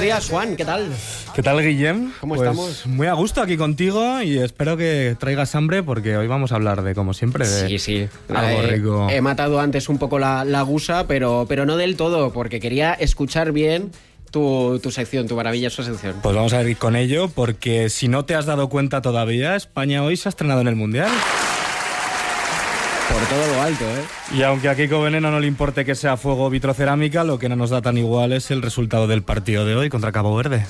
días, Juan, ¿qué tal? ¿Qué tal, Guillem? ¿Cómo pues estamos? Muy a gusto aquí contigo y espero que traigas hambre porque hoy vamos a hablar de, como siempre, de algo rico. He matado antes un poco la gusa, pero no del todo, porque quería escuchar bien tu sección, tu maravillosa sección. Pues vamos a ir con ello porque si no te has dado cuenta todavía, España hoy se ha estrenado en el Mundial. Por todo lo alto, ¿eh? Y aunque a Kiko Veneno no le importe que sea fuego o vitrocerámica, lo que no nos da tan igual es el resultado del partido de hoy contra Cabo Verde.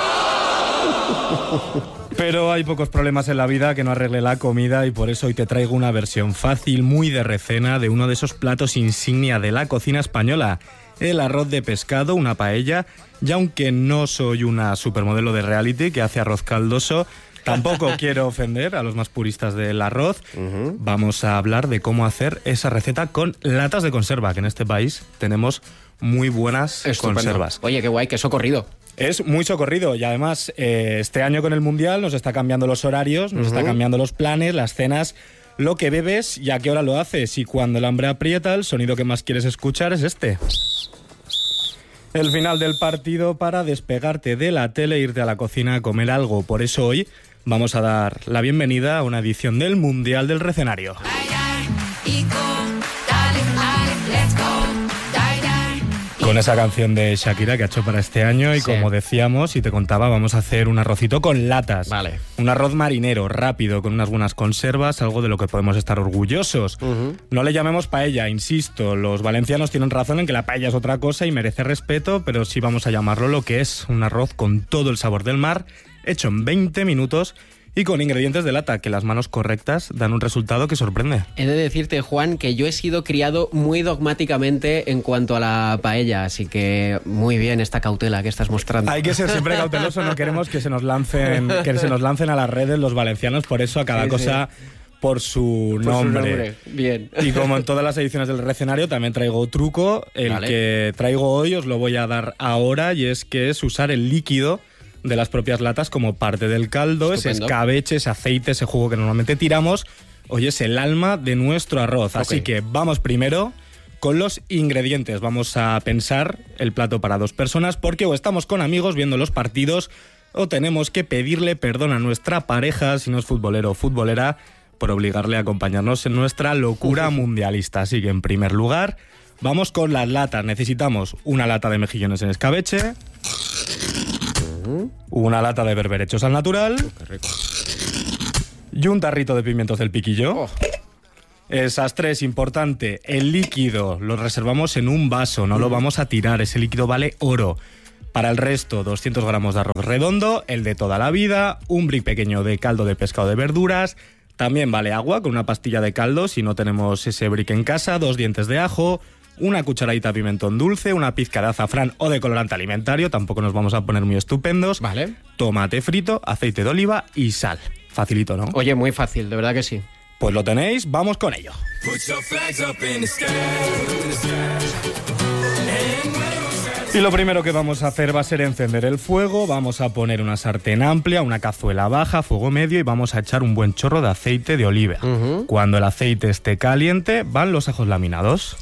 Pero hay pocos problemas en la vida que no arregle la comida y por eso hoy te traigo una versión fácil, muy de recena, de uno de esos platos insignia de la cocina española. El arroz de pescado, una paella, y aunque no soy una supermodelo de reality que hace arroz caldoso, tampoco quiero ofender a los más puristas del arroz. Vamos a hablar de cómo hacer esa receta con latas de conserva, que en este país tenemos muy buenas conservas. Oye, qué guay, qué socorrido. Es muy socorrido y además este año con el Mundial nos está cambiando los horarios, nos está cambiando los planes, las cenas, lo que bebes y a qué hora lo haces. Y cuando el hambre aprieta, el sonido que más quieres escuchar es este. El final del partido para despegarte de la tele e irte a la cocina a comer algo. Por eso hoy vamos a dar la bienvenida a una edición del Mundial del Recenario. Con esa canción de Shakira que ha hecho para este año y como decíamos y te contaba, vamos a hacer un arrocito con latas. Vale. Un arroz marinero, rápido, con unas buenas conservas, algo de lo que podemos estar orgullosos. No le llamemos paella, insisto, los valencianos tienen razón en que la paella es otra cosa y merece respeto, pero sí vamos a llamarlo lo que es, un arroz con todo el sabor del mar, hecho en 20 minutos y con ingredientes de lata, que las manos correctas dan un resultado que sorprende. He de decirte, Juan, que yo he sido criado muy dogmáticamente en cuanto a la paella, así que muy bien esta cautela que estás mostrando. Hay que ser siempre cauteloso, no queremos que se nos lancen a las redes los valencianos, por eso a cada cosa por su nombre. Bien. Y como en todas las ediciones del Recenario, también traigo truco. El que traigo hoy os lo voy a dar ahora y es que es usar el líquido de las propias latas como parte del caldo. Estupendo. Ese escabeche, ese aceite, ese jugo que normalmente tiramos, hoy es el alma de nuestro arroz. Así que vamos primero con los ingredientes. Vamos a pensar el plato para 2 personas porque o estamos con amigos viendo los partidos o tenemos que pedirle perdón a nuestra pareja, si no es futbolero o futbolera, por obligarle a acompañarnos en nuestra locura mundialista. Así que en primer lugar vamos con las latas. Necesitamos una lata de mejillones en escabeche, una lata de berberechos al natural y un tarrito de pimientos del piquillo. Esas 3, importante, el líquido lo reservamos en un vaso, no lo vamos a tirar, ese líquido vale oro. Para el resto, 200 gramos de arroz redondo, el de toda la vida, un brick pequeño de caldo de pescado de verduras, también vale agua con una pastilla de caldo si no tenemos ese brick en casa, 2 dientes de ajo, una cucharadita de pimentón dulce, una pizca de azafrán o de colorante alimentario, tampoco nos vamos a poner muy estupendos. Vale. Tomate frito, aceite de oliva y sal. Facilito, ¿no? Oye, muy fácil, de verdad que sí. Pues lo tenéis, vamos con ello. Y lo primero que vamos a hacer va a ser encender el fuego, vamos a poner una sartén amplia, una cazuela baja, fuego medio y vamos a echar un buen chorro de aceite de oliva. Cuando el aceite esté caliente, van los ajos laminados.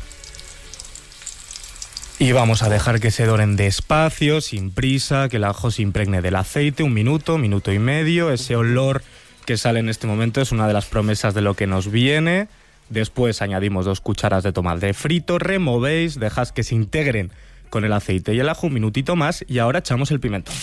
Y vamos a dejar que se doren despacio, sin prisa, que el ajo se impregne del aceite, 1 minuto, minuto y medio. Ese olor que sale en este momento es una de las promesas de lo que nos viene. Después añadimos 2 cucharas de tomate frito, removéis, dejáis que se integren con el aceite y el ajo, 1 minutito más y ahora echamos el pimentón.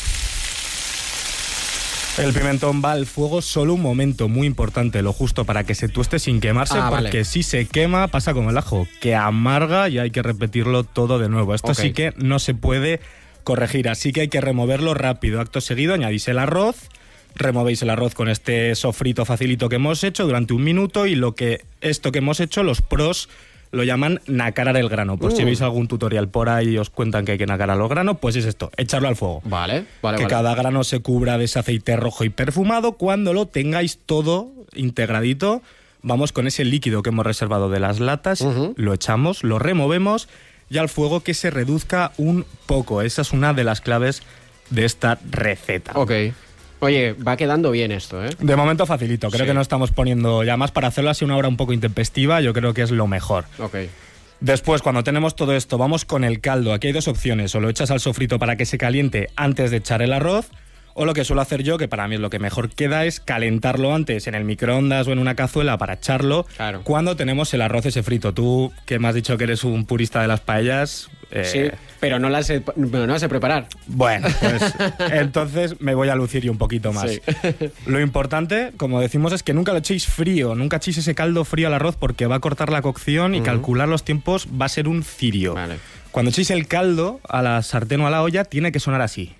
El pimentón va al fuego solo un momento, muy importante, lo justo para que se tueste sin quemarse, porque si se quema pasa como el ajo, que amarga y hay que repetirlo todo de nuevo. Esto sí que no se puede corregir, así que hay que removerlo rápido. Acto seguido añadís el arroz, removéis el arroz con este sofrito facilito que hemos hecho durante 1 minuto y esto que hemos hecho, los pros lo llaman nacarar el grano. Por si veis algún tutorial por ahí y os cuentan que hay que nacarar los granos, pues es esto, echarlo al fuego. Vale. Que cada grano se cubra de ese aceite rojo y perfumado. Cuando lo tengáis todo integradito, vamos con ese líquido que hemos reservado de las latas, lo echamos, lo removemos y al fuego que se reduzca un poco. Esa es una de las claves de esta receta. Oye, va quedando bien esto, ¿eh? De momento facilito, creo que no estamos poniendo ya más para hacerlo así una hora un poco intempestiva, yo creo que es lo mejor. Después, cuando tenemos todo esto, vamos con el caldo. Aquí hay dos opciones: o lo echas al sofrito para que se caliente antes de echar el arroz, o lo que suelo hacer yo, que para mí es lo que mejor queda, es calentarlo antes en el microondas o en una cazuela para echarlo cuando tenemos el arroz ese frito. Tú, que me has dicho que eres un purista de las paellas... Sí, pero no las sé preparar. Bueno, pues entonces me voy a lucir yo un poquito más. Sí. Lo importante, como decimos, es que nunca lo echéis frío, nunca echéis ese caldo frío al arroz porque va a cortar la cocción y calcular los tiempos va a ser un cirio. Vale. Cuando echéis el caldo a la sartén o a la olla, tiene que sonar así.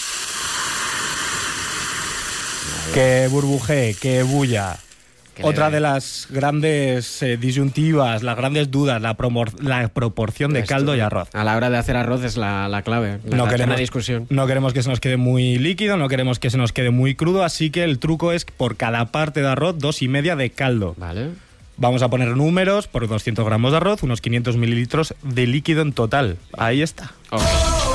Que burbujee, que bulla. Otra de las grandes disyuntivas, las grandes dudas, la proporción de caldo y arroz. A la hora de hacer arroz es la clave. No queremos una discusión. No queremos que se nos quede muy líquido, no queremos que se nos quede muy crudo, así que el truco es por cada parte de arroz 2,5 de caldo. Vale. Vamos a poner números: por 200 gramos de arroz, unos 500 mililitros de líquido en total. Ahí está. Okay.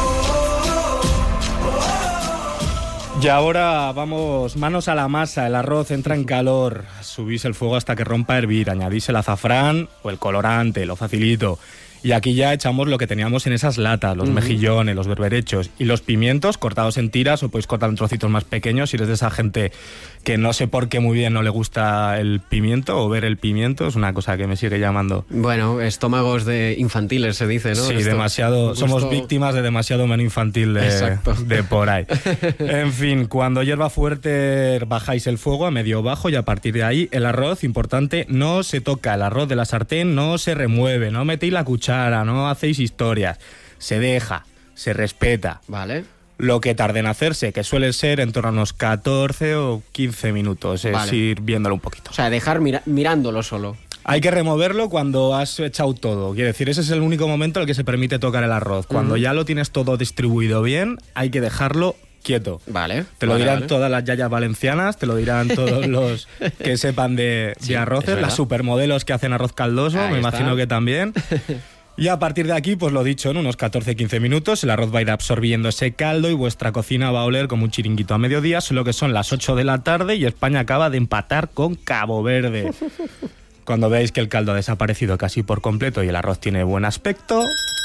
Y ahora vamos manos a la masa. El arroz entra en calor. Subís el fuego hasta que rompa a hervir. Añadís el azafrán o el colorante, lo facilito. Y aquí ya echamos lo que teníamos en esas latas, los mejillones, los berberechos y los pimientos cortados en tiras, o podéis cortar en trocitos más pequeños si eres de esa gente que no sé por qué muy bien no le gusta el pimiento o ver el pimiento. Es una cosa que me sigue llamando. Bueno, estómagos de infantiles se dice, ¿no? Sí, demasiado. Somos víctimas de demasiado menú infantil de por ahí. En fin, cuando hierva fuerte bajáis el fuego a medio bajo y a partir de ahí el arroz, importante, no se toca. El arroz de la sartén no se remueve, no metéis la cuchara, no hacéis historias. Se deja, se respeta. Vale. Lo que tarde en hacerse, que suele ser en torno a unos 14 o 15 minutos, es ir viéndolo un poquito. O sea, dejar mirándolo solo. Hay que removerlo cuando has echado todo. Quiere decir, ese es el único momento en el que se permite tocar el arroz. Cuando ya lo tienes todo distribuido bien, hay que dejarlo quieto. Vale. Te lo dirán todas las yayas valencianas, te lo dirán todos los que sepan de arroces, las supermodelos que hacen arroz caldoso, me imagino que también. Y a partir de aquí, pues lo dicho, en unos 14-15 minutos el arroz va a ir absorbiendo ese caldo y vuestra cocina va a oler como un chiringuito a mediodía, solo que son las 8 de la tarde y España acaba de empatar con Cabo Verde. Cuando veáis que el caldo ha desaparecido casi por completo y el arroz tiene buen aspecto,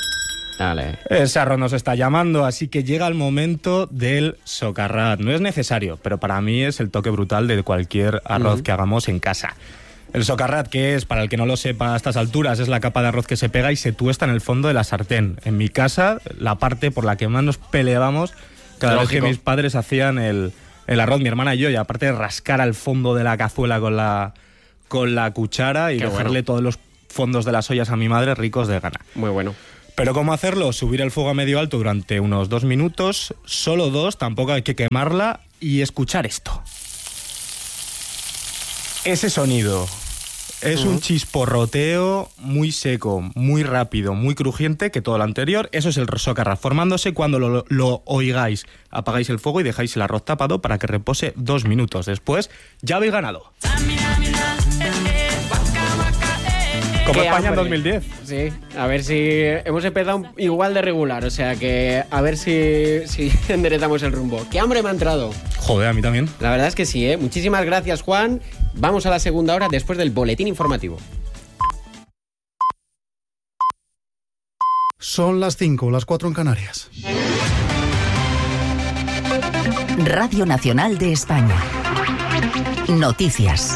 dale. Ese arroz nos está llamando, así que llega el momento del socarrat. No es necesario, pero para mí es el toque brutal de cualquier arroz que hagamos en casa. El socarrat, que es, para el que no lo sepa a estas alturas, es la capa de arroz que se pega y se tuesta en el fondo de la sartén. En mi casa, la parte por la que más nos peleábamos cada vez que mis padres hacían el arroz, mi hermana y yo, y aparte de rascar al fondo de la cazuela con la cuchara y dejarle todos los fondos de las ollas a mi madre ricos de gana. Muy bueno. Pero ¿cómo hacerlo? Subir el fuego a medio alto durante unos 2 minutos, solo 2, tampoco hay que quemarla, y escuchar esto. Ese sonido es un chisporroteo muy seco, muy rápido, muy crujiente que todo lo anterior. Eso es el socarrat formándose. Cuando lo oigáis, apagáis el fuego y dejáis el arroz tapado para que repose 2 minutos. Después ya habéis ganado. Como España en 2010. Sí, a ver si hemos empezado igual de regular, o sea que a ver si enderezamos el rumbo. ¡Qué hambre me ha entrado! Joder, a mí también. La verdad es que sí, ¿eh? Muchísimas gracias, Juan. Vamos a la segunda hora después del boletín informativo. Son las 5, las 4 en Canarias. Radio Nacional de España. Noticias.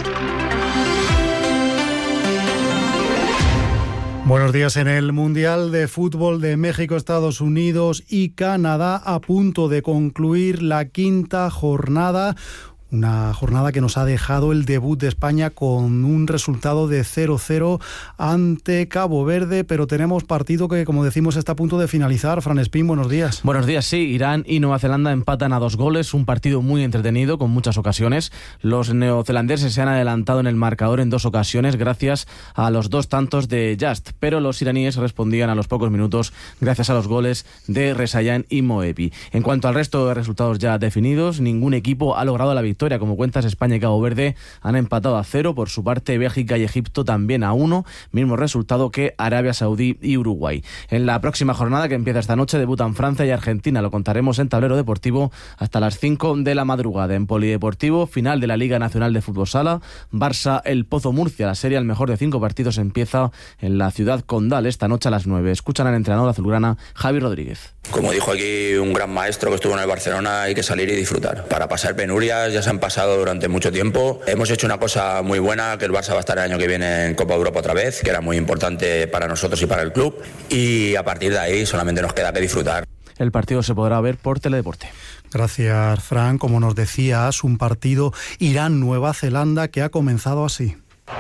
Buenos días. En el Mundial de Fútbol de México, Estados Unidos y Canadá, a punto de concluir la 5ª jornada. Una jornada que nos ha dejado el debut de España con un resultado de 0-0 ante Cabo Verde, pero tenemos partido que, como decimos, está a punto de finalizar. Fran Espín, buenos días. Buenos días, sí. Irán y Nueva Zelanda empatan a 2 goles, un partido muy entretenido con muchas ocasiones. Los neozelandeses se han adelantado en el marcador en 2 ocasiones gracias a los 2 tantos de Just, pero los iraníes respondían a los pocos minutos gracias a los goles de Rezaeian y Moebi. En cuanto al resto de resultados ya definidos, ningún equipo ha logrado la victoria victoria. Como cuentas, España y Cabo Verde han empatado a 0. Por su parte, Bélgica y Egipto también a 1. Mismo resultado que Arabia Saudí y Uruguay. En la próxima jornada, que empieza esta noche, debutan Francia y Argentina. Lo contaremos en Tablero Deportivo hasta las 5 de la madrugada. En Polideportivo, final de la Liga Nacional de Fútbol Sala, Barça El Pozo Murcia. La serie al mejor de 5 partidos empieza en la ciudad condal esta noche a las 9. Escuchan al entrenador azulgrana Javi Rodríguez. Como dijo aquí un gran maestro que estuvo en el Barcelona, hay que salir y disfrutar. Para pasar penurias, ya se han pasado durante mucho tiempo. Hemos hecho una cosa muy buena, que el Barça va a estar el año que viene en Copa Europa otra vez, que era muy importante para nosotros y para el club. Y a partir de ahí solamente nos queda que disfrutar. El partido se podrá ver por Teledeporte. Gracias, Fran. Como nos decías, un partido Irán-Nueva Zelanda que ha comenzado así.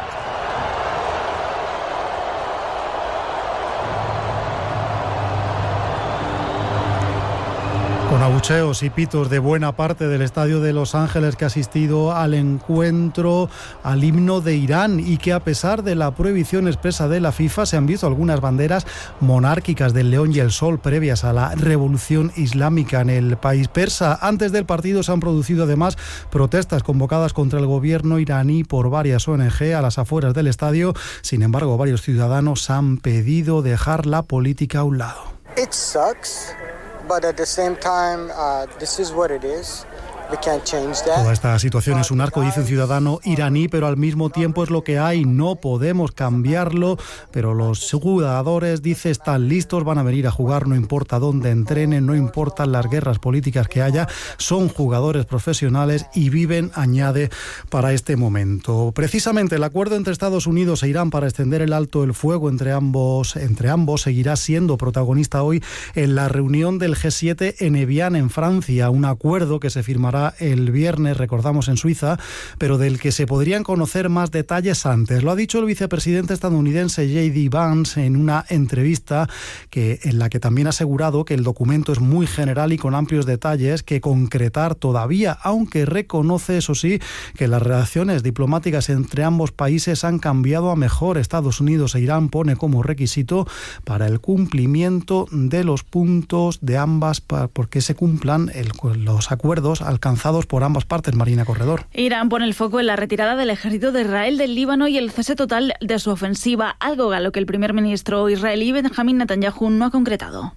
Con abucheos y pitos de buena parte del estadio de Los Ángeles, que ha asistido al encuentro, al himno de Irán, y que a pesar de la prohibición expresa de la FIFA se han visto algunas banderas monárquicas del león y el sol previas a la revolución islámica en el país persa. Antes del partido se han producido además protestas convocadas contra el gobierno iraní por varias ONG a las afueras del estadio. Sin embargo, varios ciudadanos han pedido dejar la política a un lado. It sucks. But at the same time, this is what it is. We can't change that. Toda esta situación es un arco, dice un ciudadano iraní, pero al mismo tiempo es lo que hay, no podemos cambiarlo, pero los jugadores, dice, están listos, van a venir a jugar, no importa dónde entrenen, no importan las guerras políticas que haya, son jugadores profesionales y viven, añade, para este momento. Precisamente el acuerdo entre Estados Unidos e Irán para extender el alto el fuego entre ambos seguirá siendo protagonista hoy en la reunión del G7 en Evian, en Francia, un acuerdo que se firmará el viernes, recordamos, en Suiza, pero del que se podrían conocer más detalles antes. Lo ha dicho el vicepresidente estadounidense J.D. Vance en una entrevista en la que también ha asegurado que el documento es muy general y con amplios detalles que concretar todavía, aunque reconoce, eso sí, que las relaciones diplomáticas entre ambos países han cambiado a mejor. Estados Unidos e Irán pone como requisito para el cumplimiento de los puntos de ambas, porque se cumplan los acuerdos alcanzados por ambas partes. Marina Corredor. Irán pone el foco en la retirada del ejército de Israel del Líbano y el cese total de su ofensiva, algo a lo que el primer ministro israelí Benjamin Netanyahu no ha concretado.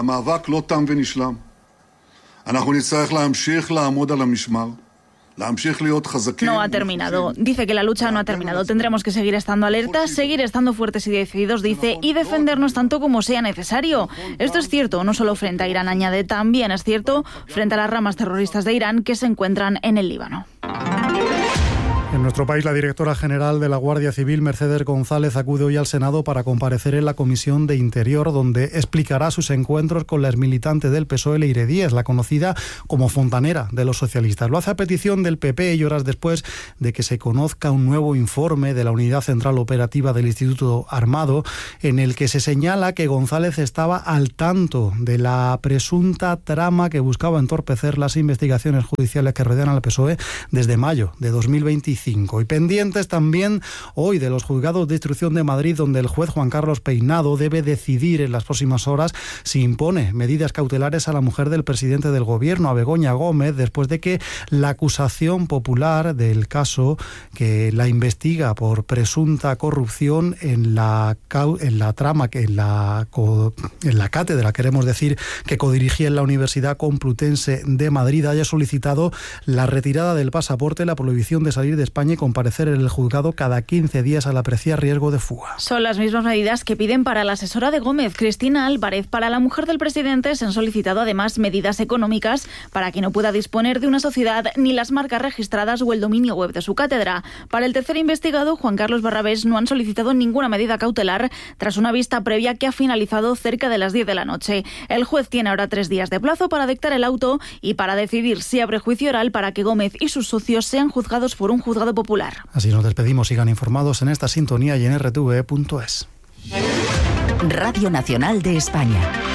No ha terminado. Dice que la lucha no ha terminado. Tendremos que seguir estando alertas, seguir estando fuertes y decididos, dice, y defendernos tanto como sea necesario. Esto es cierto, no solo frente a Irán, añade, también es cierto frente a las ramas terroristas de Irán que se encuentran en el Líbano. En nuestro país, la directora general de la Guardia Civil, Mercedes González, acude hoy al Senado para comparecer en la Comisión de Interior, donde explicará sus encuentros con la exmilitante del PSOE, Leire Díez, la conocida como fontanera de los socialistas. Lo hace a petición del PP y horas después de que se conozca un nuevo informe de la Unidad Central Operativa del Instituto Armado, en el que se señala que González estaba al tanto de la presunta trama que buscaba entorpecer las investigaciones judiciales que rodean al PSOE desde mayo de 2025. Y pendientes también hoy de los juzgados de instrucción de Madrid, donde el juez Juan Carlos Peinado debe decidir en las próximas horas si impone medidas cautelares a la mujer del presidente del gobierno, a Begoña Gómez, después de que la acusación popular del caso que la investiga por presunta corrupción en la trama, que en la cátedra, queremos decir, que codirigía en la Universidad Complutense de Madrid, haya solicitado la retirada del pasaporte, la prohibición de salir de España y comparecer en el juzgado cada 15 días al apreciar riesgo de fuga. Son las mismas medidas que piden para la asesora de Gómez, Cristina Álvarez. Para la mujer del presidente se han solicitado además medidas económicas para que no pueda disponer de una sociedad ni las marcas registradas o el dominio web de su cátedra. Para el tercer investigado, Juan Carlos Barrabés, no han solicitado ninguna medida cautelar tras una vista previa que ha finalizado cerca de las 10 de la noche. El juez tiene ahora 3 días de plazo para dictar el auto y para decidir si abre juicio oral para que Gómez y sus socios sean juzgados por un juzgado popular. Así nos despedimos. Sigan informados en esta sintonía y en rtve.es. Radio Nacional de España.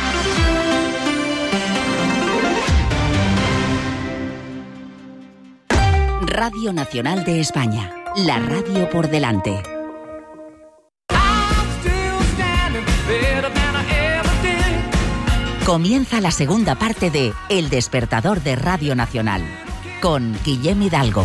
Radio Nacional de España. La radio por delante. Comienza la segunda parte de El Despertador de Radio Nacional, con Guillem Hidalgo.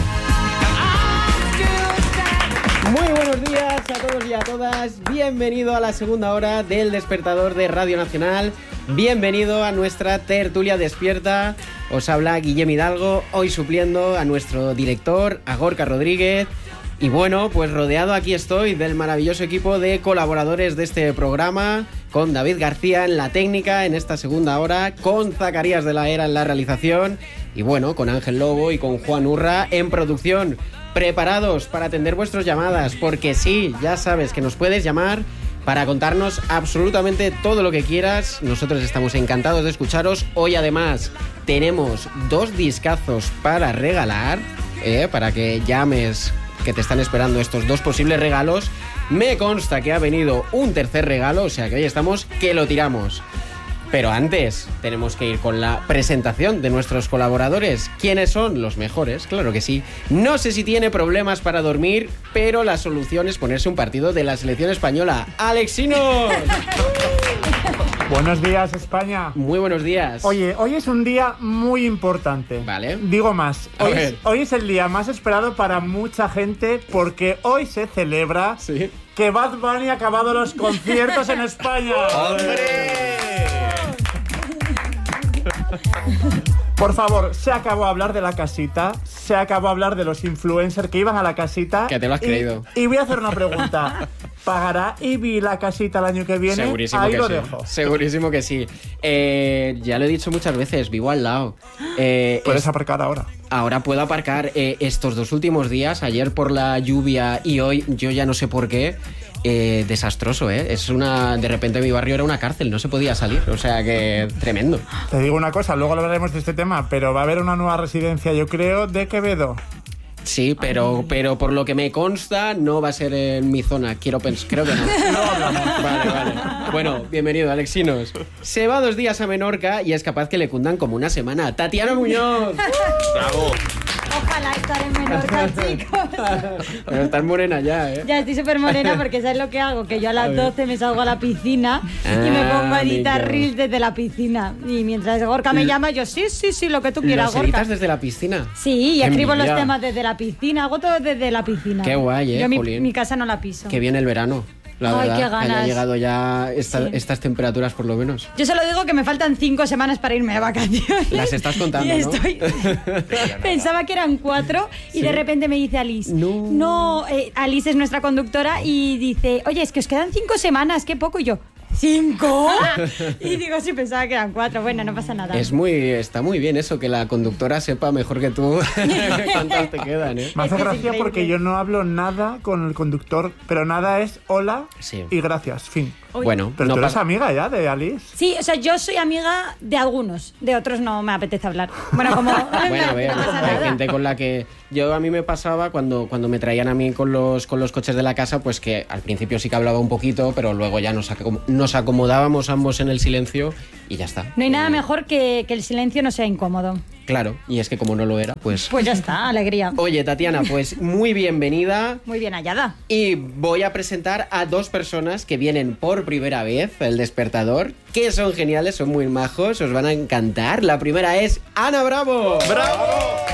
Muy buenos días a todos y a todas. Bienvenido a la segunda hora del Despertador de Radio Nacional. Bienvenido a nuestra tertulia despierta. Os habla Guillem Hidalgo, hoy supliendo a nuestro director, a Gorka Rodríguez. Y bueno, pues rodeado aquí estoy del maravilloso equipo de colaboradores de este programa, con David García en la técnica en esta segunda hora, con Zacarías de la Era en la realización y bueno, con Ángel Lobo y con Juan Urra en producción. Preparados para atender vuestras llamadas, porque sí, ya sabes que nos puedes llamar para contarnos absolutamente todo lo que quieras. Nosotros estamos encantados de escucharos. Hoy además tenemos 2 discazos para regalar, para que llames, que te están esperando estos 2 posibles regalos. Me consta que ha venido un tercer regalo, o sea que hoy estamos que lo tiramos. Pero antes tenemos que ir con la presentación de nuestros colaboradores. ¿Quiénes son? Los mejores, claro que sí. No sé si tiene problemas para dormir, pero la solución es ponerse un partido de la selección española. ¡Alexinos! Buenos días, España. Muy buenos días. Oye, hoy es un día muy importante. Vale. Digo más, hoy es el día más esperado para mucha gente porque hoy se celebra que Bad Bunny ha acabado los conciertos en España. ¡Hombre! Por favor, se acabó de hablar de la casita, se acabó de hablar de los influencers que iban a la casita. Que te lo has creído. Y voy a hacer una pregunta. ¿Pagará Ibi la casita el año que viene? Segurísimo Ahí que lo sí. dejo. Segurísimo que sí. Ya lo he dicho muchas veces, vivo al lado. Puedes aparcar ahora. Ahora puedo aparcar. Estos 2 últimos días, ayer por la lluvia y hoy yo ya no sé por qué, desastroso, de repente mi barrio era una cárcel, no se podía salir, o sea que tremendo. Te digo una cosa, luego hablaremos de este tema, pero va a haber una nueva residencia, yo creo, de Quevedo. Sí, pero por lo que me consta no va a ser en mi zona, creo que no. Vale. Bueno, bienvenido, Alexinos. Se va 2 días a Menorca y es capaz que le cundan como una semana. ¡Tatiana Muñoz! ¡Bravo! Ojalá estar en Menorca, chicos. Pero estás morena ya, ¿eh? Ya estoy súper morena porque ¿sabes lo que hago? Que yo a las 12 me salgo a la piscina y me pongo a editar reels desde la piscina. Y mientras Gorka me llama, yo sí, lo que tú quieras, ¿Los Gorka. editas desde la piscina? Sí, y escribo los temas desde la piscina, hago todo desde la piscina. Qué guay, Yo Jolín. mi casa no la piso. Que viene el verano. La Ay, verdad, qué ganas. que haya llegado ya estas temperaturas por lo menos. Yo solo digo que me faltan 5 semanas para irme de vacaciones. Las estás contando, y ¿no? Pensaba que eran 4 y de repente me dice Alice. No, Alice es nuestra conductora y dice, oye, es que os quedan 5 semanas, qué poco. Y yo, ¿5? Y digo, sí, pensaba que eran 4. Bueno, no pasa nada. Está muy bien eso, que la conductora sepa mejor que tú cuántas te quedan, ¿eh? Me hace gracia porque yo no hablo nada con el conductor, pero nada es hola y gracias, fin. Bueno, pero tú eres amiga ya de Alice. Sí, o sea, yo soy amiga de algunos, de otros no me apetece hablar. Bueno, como... Bueno, a ver, hay gente con la que... A mí me pasaba cuando me traían a mí con los coches de la casa, pues que al principio sí que hablaba un poquito, pero luego ya nos acomodábamos ambos en el silencio y ya está. No hay nada mejor que el silencio no sea incómodo. Claro, y es que como no lo era, pues... Pues ya está, alegría. Oye, Tatiana, pues muy bienvenida. Muy bien hallada. Y voy a presentar a 2 personas que vienen por primera vez al Despertador, que son geniales, son muy majos, os van a encantar. La primera es Ana Bravo. ¡Bravo!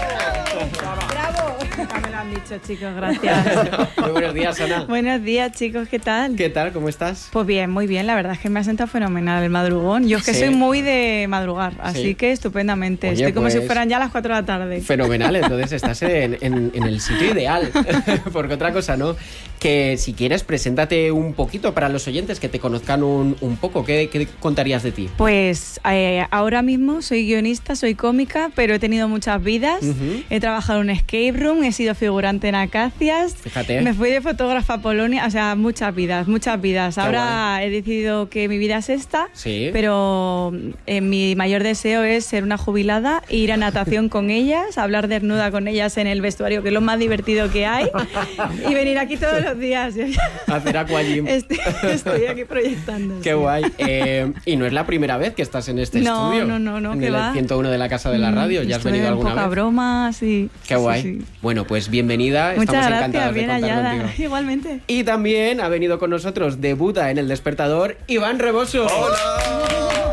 Ya me lo han dicho, chicos, gracias. Muy buenos días, Ana. Buenos días, chicos, ¿qué tal? ¿Qué tal? ¿Cómo estás? Pues bien, muy bien, la verdad es que me ha sentado fenomenal el madrugón. Yo es que soy muy de madrugar, así que estupendamente. Oye, estoy como si pues, fueran ya las 4 de la tarde. Fenomenal, entonces estás en el sitio ideal, porque otra cosa no. Que si quieres, preséntate un poquito para los oyentes que te conozcan un poco. ¿Qué contarías de ti? Pues ahora mismo soy guionista, soy cómica, pero he tenido muchas vidas. He trabajado en un escape room, he sido figurante en Acacias. Fíjate. Me fui de fotógrafa a Polonia, o sea, muchas vidas. Qué Ahora guay. he decidido que mi vida es esta, Sí. pero mi mayor deseo es ser una jubilada, ir a natación con ellas, hablar desnuda con ellas en el vestuario, que es lo más divertido que hay, y venir aquí todos los días. Hacer aquagym. Estoy aquí proyectando. Qué guay. Y no es la primera vez que estás en este estudio. No, en ¿qué el va? 101 de la Casa de la Radio. ¿Ya has Estoy venido en alguna poca vez? broma, sí. Qué guay. Sí. Bueno, pues bienvenida. Muchas Estamos gracias, encantados de bien contar hallada. contigo. Igualmente. Y también ha venido con nosotros, debuta en El Despertador, Iván Reboso. ¡Hola!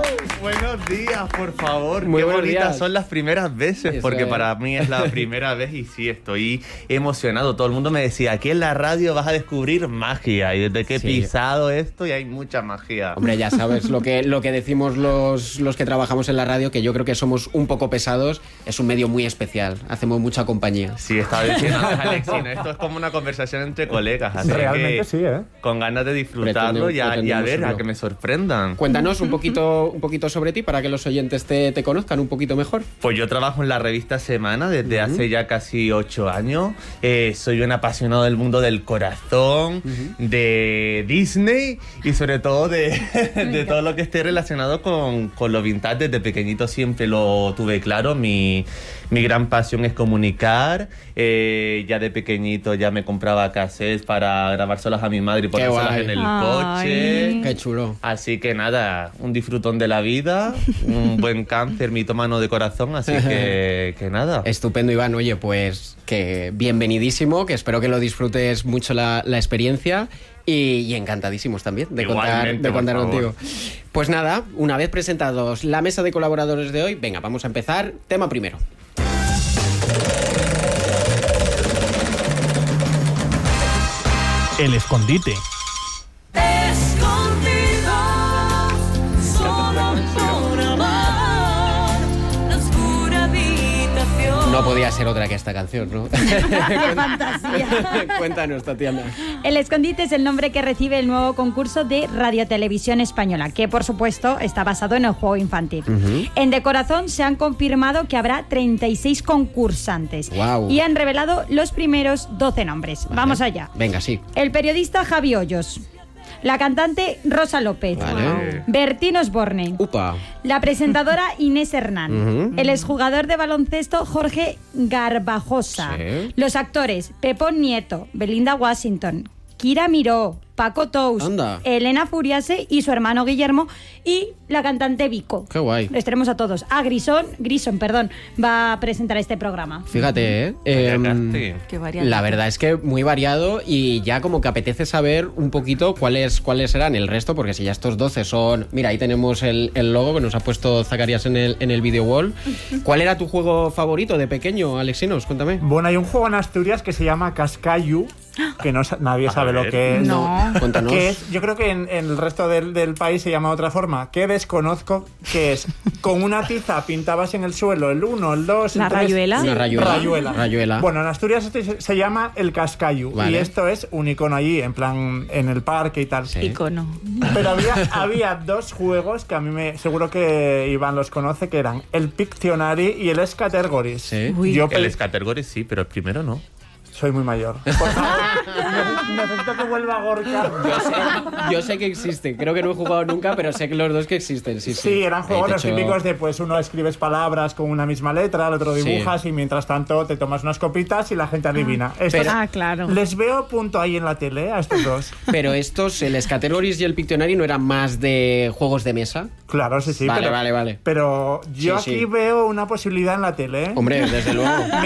Buenos días, por favor. Muy Qué buenos bonitas días. son las primeras veces, porque para mí es la primera vez y sí, estoy emocionado. Todo el mundo me decía, aquí en la radio vas a descubrir magia, y desde que he pisado esto y hay mucha magia. Hombre, ya sabes lo que decimos los que trabajamos en la radio, que yo creo que somos un poco pesados. Es un medio muy especial, hacemos mucha compañía. Sí, estaba diciendo Alexino, esto es como una conversación entre colegas, así realmente que sí, ¿eh? Con ganas de disfrutarlo y a ver, a que me sorprendan. Cuéntanos un poquito sobre ti para que los oyentes te conozcan un poquito mejor. Pues yo trabajo en la revista Semana desde hace ya casi 8 años. Soy un apasionado del mundo del corazón, de Disney y sobre todo de todo lo que esté relacionado con lo vintage. Desde pequeñito siempre lo tuve claro. Mi gran pasión es comunicar. Ya de pequeñito ya me compraba cassettes para grabar solas a mi madre y ponérselas en el coche. Qué chulo. Así que nada, un disfrutón de la vida, un buen cáncer mitómano de corazón, así que nada. Estupendo, Iván. Oye, pues que bienvenidísimo, que espero que lo disfrutes mucho la experiencia y encantadísimos también de contar contigo. Pues nada, una vez presentados la mesa de colaboradores de hoy, venga, vamos a empezar. Tema primero. El escondite. No podía ser otra que esta canción, ¿no? ¡Qué fantasía! Cuéntanos, Tatiana. El escondite es el nombre que recibe el nuevo concurso de Radiotelevisión Española, que por supuesto está basado en el juego infantil. En De Corazón se han confirmado que habrá 36 concursantes. Wow. Y han revelado los primeros 12 nombres. Vale. Vamos allá. Venga, sí. El periodista Javi Hoyos. La cantante Rosa López. Vale. Bertín Osborne. Upa. La presentadora Inés Hernán. El exjugador de baloncesto Jorge Garbajosa. Sí. Los actores Pepón Nieto, Belinda Washington, Kira Miró, Paco Tous, Anda. Elena Furiase y su hermano Guillermo y la cantante Vico. Qué guay. Les tenemos a todos. Grison, va a presentar este programa. Fíjate, Qué variado. la verdad es que muy variado y ya como que apetece saber un poquito cuáles serán el resto, porque si ya estos 12 son... Mira, ahí tenemos el logo que nos ha puesto Zacarías en el video wall. ¿Cuál era tu juego favorito de pequeño, Alexinos? Cuéntame. Bueno, hay un juego en Asturias que se llama Cascayu, que nadie sabe lo que es. No. Cuéntanos. Que es, yo creo que en el resto del país se llama de otra forma, que desconozco, que es con una tiza pintabas en el suelo el 1, el 2, el 3... ¿La rayuela? Una rayuela. Bueno, en Asturias esto se llama el Cascayu. Vale. Y esto es un icono allí, en plan, en el parque y tal. Sí. Icono. Pero había dos juegos que a mí seguro que Iván los conoce, que eran el Pictionary y el Scattergories. Sí. El Scattergories sí, pero el primero no. Soy muy mayor. Por favor, necesito que vuelva a Gorka. Yo sé que existe. Creo que no he jugado nunca, pero sé que los dos que existen. Sí, eran juegos los típicos de, pues, uno escribes palabras con una misma letra, el otro dibujas y mientras tanto te tomas unas copitas y la gente adivina. Claro. Les veo punto ahí en la tele a estos dos. Pero estos, el Scattergories y el Pictionary, ¿no eran más de juegos de mesa? Claro, sí. Vale. Pero yo Sí. aquí veo una posibilidad en la tele. Hombre, desde luego.